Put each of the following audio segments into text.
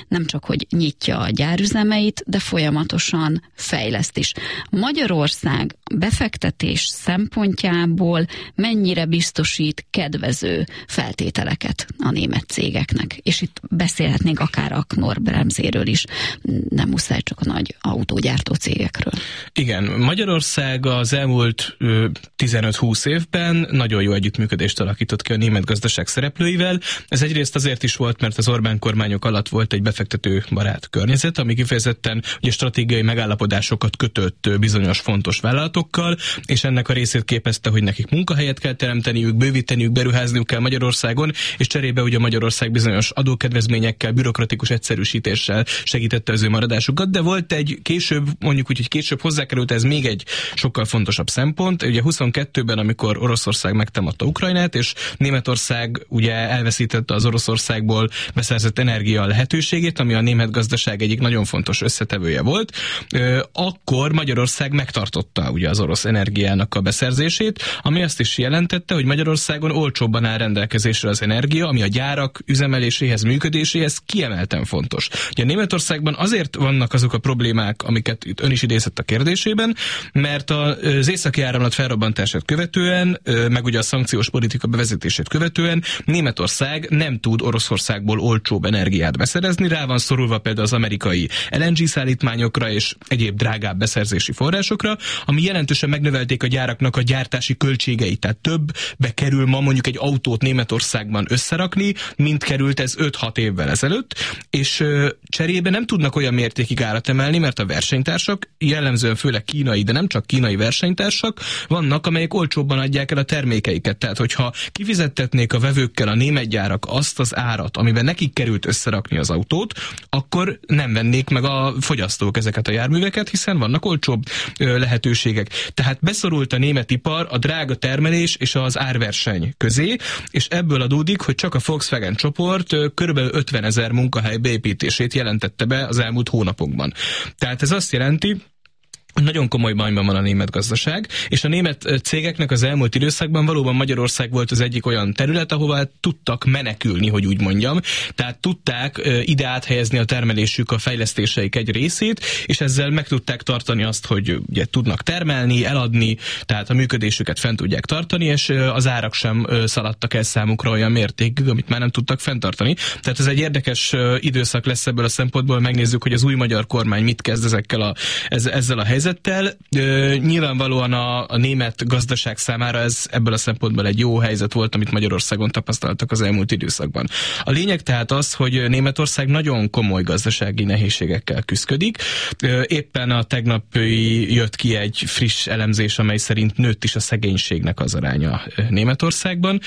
nem csak, hogy nyitja a gyárüzemeit, de folyamatosan fejleszt is. Magyarország befektetés szempontjából mennyire biztosít kedvező feltételeket a német cégeknek? És itt beszélhetnénk akár a Knorr-Bremséről is, nem muszáj csak a nagy autógyártó cégekről. Igen, Magyarország az elmúlt 15-20 évben nagyon jó együttműködést alakított ki a német gazdaság szereplőivel. Ez egyrészt azért is volt, mert az Orbán kormányok alatt volt egy befektetőbarát környezet, ami kifejezetten ugye stratégiai megállapodásokat kötött bizonyos fontos vállalatokkal, és ennek a részét képezte, hogy nekik munkahelyet kell teremteniük, bővíteniük, beruházniuk kell Magyarországon, és cserébe ugye Magyarország bizonyos adókedvezményekkel, bürokratikus egyszerűsítéssel segítette az ő maradásukat, de volt egy később, mondjuk úgy, hogy később hozzákerült ez még egy sokkal fontosabb szempont. Ugye 22-ben, amikor Oroszország megtámadta Ukrajnát, és Németország ugye elveszítette az Oroszországból beszerzett energia lehetőségét, ami a német gazdaság egyik nagyon fontos összetevője volt, akkor Magyarország megtartotta ugye az orosz energiának a beszerzését, ami azt is jelentette, hogy Magyarországon olcsóbban áll rendelkezésre az energia, ami a gyárak üzemeléséhez, működéséhez kiemelten fontos. Ugye Németországban azért vannak azok a problémák, amiket itt ön is idézett a kérdésében, mert az északi áramlat felrobbantását követően, meg ugye a szankciós politika bevezetését követően Németország nem tud Oroszországból olcsóbb energiát beszerezni, rá van szorulva például az amerikai LNG szállítmányokra és egyéb drágább beszerzési forrásokra, ami jelentősen megnövelték a gyáraknak a gyártási költségeit, tehát többbe kerül ma mondjuk egy autót Németországban összerakni, mint került ez 5-6 évvel ezelőtt, és cserébe nem tudnak olyan mértékig árat emelni, mert a versenytársak, jellemzően főleg kínai, de nem csak kínai versenytársak vannak, amelyek olcsóbban adják el a termékeiket. Tehát, hogyha kifizettetnék a vevőkkel a német gyárak azt az árat, amiben nekik került összerakni az autót, akkor nem vennék meg a fogyasztók ezeket a járműveket, hiszen vannak olcsóbb lehetőségek. Tehát beszorult a német ipar a drága termelés és az árverseny közé, és ebből adódik, hogy csak a Volkswagen csoport kb. 50 000 munkahely beépítését jelentette be az elmúlt hónapokban. Tehát ez azt jelenti, nagyon komoly bajban van a német gazdaság, és a német cégeknek az elmúlt időszakban valóban Magyarország volt az egyik olyan terület, ahová tudtak menekülni, hogy úgy mondjam. Tehát tudták ide áthelyezni a termelésük, a fejlesztéseik egy részét, és ezzel meg tudták tartani azt, hogy ugye tudnak termelni, eladni, tehát a működésüket fent tudják tartani, és az árak sem szaladtak el számukra olyan mértékig, amit már nem tudtak fenntartani. Tehát ez egy érdekes időszak lesz ebből a szempontból, megnézzük, hogy az új magyar kormány mit kezd ezzel a helyzettel. Nyilvánvalóan a német gazdaság számára ez ebből a szempontból egy jó helyzet volt, amit Magyarországon tapasztaltak az elmúlt időszakban. A lényeg tehát az, hogy Németország nagyon komoly gazdasági nehézségekkel küszködik. Éppen a tegnapi jött ki egy friss elemzés, amely szerint nőtt is a szegénységnek az aránya Németországban.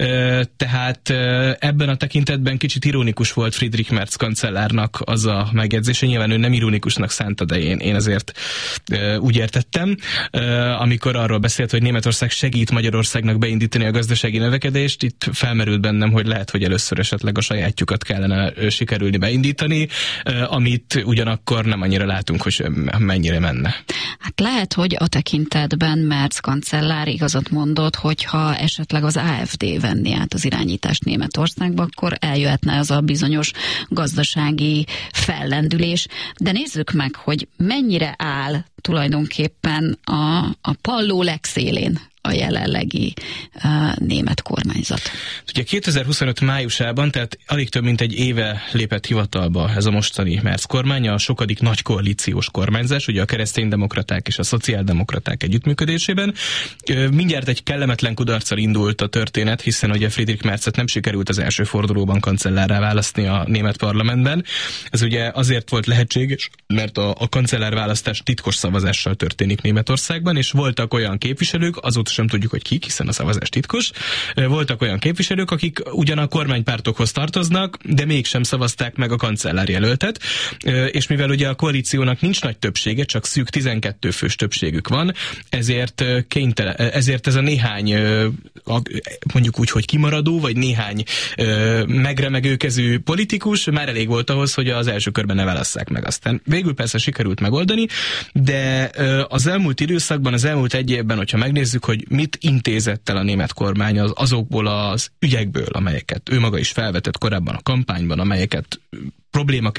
Tehát ebben a tekintetben kicsit ironikus volt Friedrich Merz kancellárnak az a megjegyzése. Nyilván ő nem ironikusnak szánta, de én ezért úgy értettem, amikor arról beszélt, hogy Németország segít Magyarországnak beindítani a gazdasági növekedést, itt felmerült bennem, hogy lehet, hogy először esetleg a sajátjukat kellene sikerülni beindítani, amit ugyanakkor nem annyira látunk, hogy mennyire menne. Hát lehet, hogy a tekintetben Merz kancellár igazat mondott, hogyha esetleg az AfD venni át az irányítást Németországba, akkor eljöhetne az a bizonyos gazdasági fellendülés. De nézzük meg, hogy mennyire áll tulajdonképpen a palló legszélén a jelenlegi német kormányzat. Ugye 2025 májusában, tehát alig több mint egy éve lépett hivatalba ez a mostani Merz kormány, a sokadik nagy koalíciós kormányzás, ugye a kereszténydemokraták és a szociáldemokraták együttműködésében. Mindjárt egy kellemetlen kudarccal indult a történet, hiszen ugye Friedrich Merzet nem sikerült az első fordulóban kancellárrá választani a német parlamentben. Ez ugye azért volt lehetséges, mert a kancellárválasztás titkos szavazással történik Németországban, és voltak olyan képviselők, azóta sem tudjuk, hogy kik, hiszen a szavazás titkos. Voltak olyan képviselők, akik ugyan a kormánypártokhoz tartoznak, de mégsem szavazták meg a kancellárjelöltet, és mivel ugye a koalíciónak nincs nagy többsége, csak szűk 12 fős többségük van, ezért ez a néhány, mondjuk úgy, hogy kimaradó, vagy néhány megremegőkezű politikus már elég volt ahhoz, hogy az első körben ne válasszák meg. Aztán végül persze sikerült megoldani, de az elmúlt időszakban, az elmúlt egy évben, hogyha megnézzük, hogy mit intézett el a német kormány azokból az ügyekből, amelyeket ő maga is felvetett korábban a kampányban, amelyeket problémaként